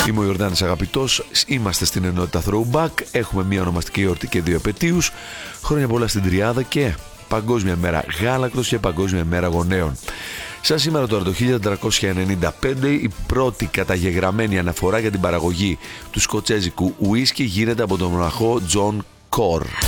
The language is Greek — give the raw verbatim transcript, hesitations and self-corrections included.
Είμαι ο Ιορδάνης Αγαπητός, είμαστε στην ενότητα Throwback. Έχουμε μια ονομαστική εορτή και δύο επετείους. Χρόνια πολλά στην τριάδα και Παγκόσμια Μέρα Γάλακτος και Παγκόσμια Μέρα Γονέων. Σαν σήμερα τώρα το χίλια τετρακόσια ενενήντα πέντε η πρώτη καταγεγραμμένη αναφορά για την παραγωγή του σκοτσέζικου ουίσκι γίνεται από τον μοναχό Τζον Κορ.